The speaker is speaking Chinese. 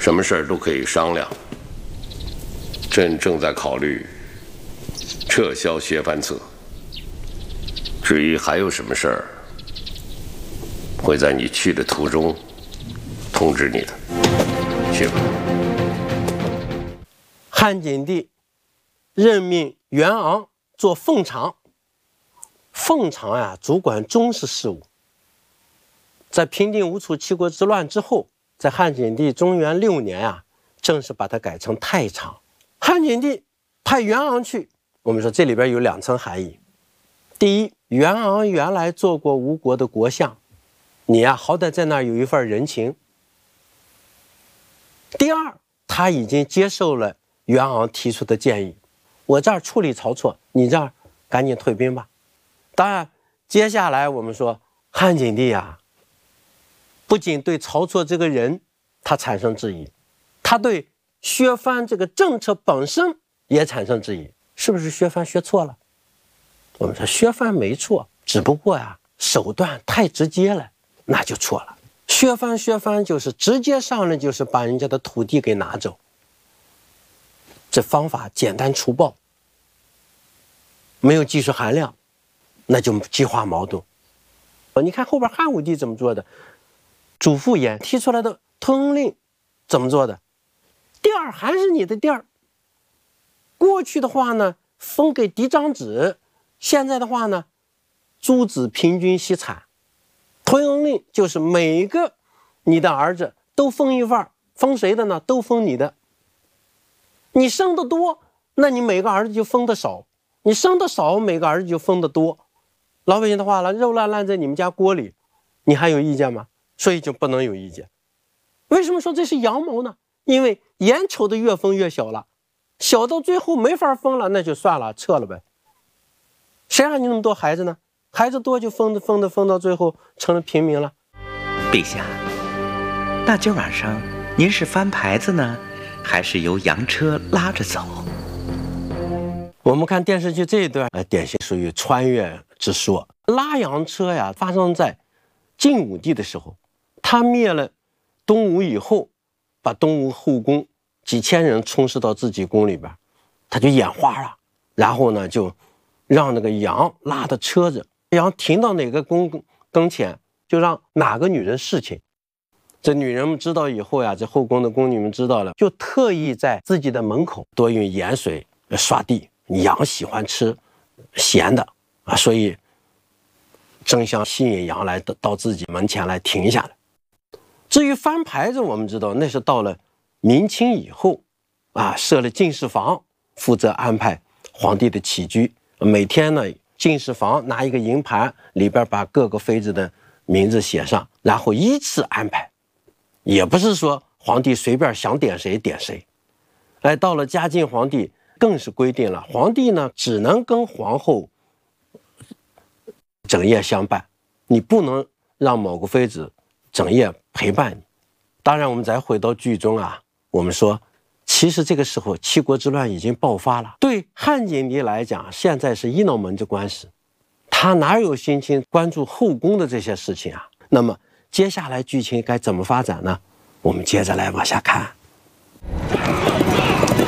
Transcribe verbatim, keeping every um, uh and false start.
什么事儿都可以商量。朕正在考虑撤销削藩册。至于还有什么事儿，会在你去的途中通知你的。去吧。 汉景帝任命袁昂做奉常，奉常呀主管中事事务。在平定吴楚七国之乱之后，在汉景帝中元六年呀，正式把它改成太常。汉景帝派袁昂去，我们说这里边有两层含义。第一，袁昂原来做过吴国的国相，你呀好歹在那儿有一份人情。第二，他已经接受了袁昂提出的建议，我这儿处理曹错，你这儿赶紧退兵吧。当然，接下来我们说汉景帝啊，不仅对曹错这个人他产生质疑，他对削藩这个政策本身也产生质疑，是不是削藩削错了？我们说削藩没错，只不过呀手段太直接了，那就错了。削藩削藩就是直接上来就是把人家的土地给拿走，这方法简单粗暴，没有技术含量，那就激化矛盾。你看后边汉武帝怎么做的，主父偃提出来的通令怎么做的，地儿还是你的地儿。过去的话呢，封给嫡长子，现在的话呢，诸子平均析产。通令就是每个你的儿子都封一份，封谁的呢？都封你的。你生的多，那你每个儿子就封的少；你生的少，每个儿子就封的多。老百姓的话了，肉烂烂在你们家锅里，你还有意见吗？所以就不能有意见。为什么说这是阳谋呢？因为眼瞅的越封越小了，小到最后没法封了，那就算了，撤了呗。谁让你那么多孩子呢？孩子多就封的封的封到最后成了平民了。 陛下，那今晚上您是翻牌子呢，还是由洋车拉着走？ 我们看电视剧这一段，呃，典型属于穿越之说。拉洋车呀，发生在晋武帝的时候，他灭了东吴以后，把东吴后宫几千人充实到自己宫里边，他就眼花了，然后呢，就让那个羊拉的车子，羊停到哪个宫跟前，就让哪个女人侍寝。这女人们知道以后呀，这后宫的宫女们知道了，就特意在自己的门口多用盐水刷地。羊喜欢吃咸的啊，所以争相吸引羊来到自己门前来停下来。至于翻牌子，我们知道那是到了明清以后啊，设了进士房，负责安排皇帝的起居。每天呢，进士房拿一个银盘，里边把各个妃子的名字写上，然后依次安排。也不是说皇帝随便想点谁点谁。哎，到了嘉靖皇帝更是规定了，皇帝呢只能跟皇后整夜相伴，你不能让某个妃子整夜陪伴你。当然我们再回到剧中啊，我们说其实这个时候七国之乱已经爆发了，对汉景帝来讲，现在是一脑门子官司，他哪有心情关注后宫的这些事情啊？那么接下来剧情该怎么发展呢？我们接着来往下看。